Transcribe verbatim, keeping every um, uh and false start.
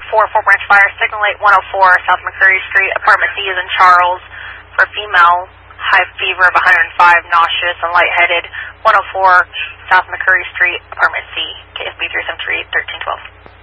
four, Fort Branch Fire, Signal eight, one oh four, South McCreary Street, Apartment C is in Charles, for female, high fever of one hundred five, nauseous and lightheaded, one oh four, South McCreary Street, Apartment C, K S B three seven three, thirteen twelve.